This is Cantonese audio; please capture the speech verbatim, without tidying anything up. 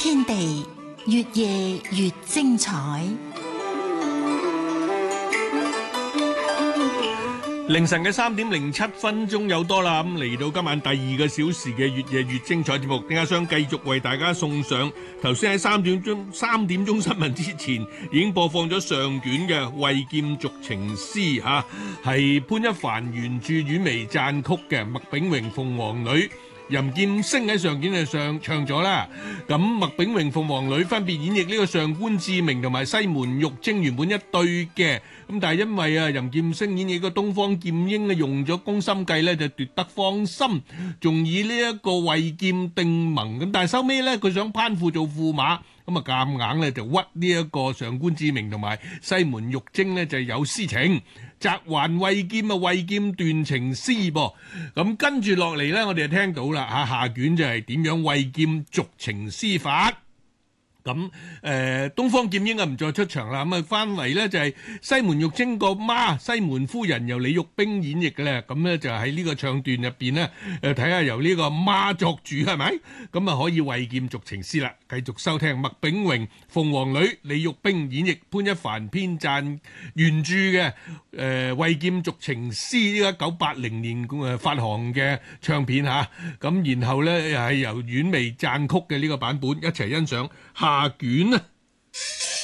天地，越夜越精彩。 凌晨嘅三點零七分鐘有多啦，咁嚟到今晚第二個小時嘅越夜越精彩節目，丁家雙繼續為大家送上頭先喺三點鐘三點鐘新聞之前已經播放咗上卷嘅《為劍續情詩》吓，係潘一凡原著阮微撰曲嘅，麥炳榮、鳳凰女、任劍聲喺上卷就上唱咗啦。咁麥炳榮、鳳凰女分別演繹呢個上官志明同埋西門玉晶原本一對嘅，咁但係因為啊任劍聲演繹個東方劍英咧用咗宮心計咧就奪得芳心，仲以呢一個為劍定盟，咁但係收尾咧佢想攀附做駙馬，咁啊夾硬咧就屈呢一個上官志明同埋西門玉晶咧就有私情。擇還為劍啊，為劍斷情絲噃。咁跟住落嚟咧，我哋就聽到啦嚇，下卷就係點樣為劍續情絲法。咁誒、呃，東方劍英啊唔再出場啦，咁啊翻嚟咧就係西門玉晶個媽西門夫人由李玉冰演繹嘅咧，咁咧就喺呢個唱段入邊咧，誒睇下由呢個媽作主係咪？咁啊可以為劍續情絲啦。繼續收聽麥炳榮、鳳凰女、李玉冰演繹，潘一凡編撰原著嘅誒為劍續情絲呢個一九八零年誒發行嘅唱片嚇，咁然後咧係由阮微撰曲嘅呢個版本一齊欣賞下卷啊！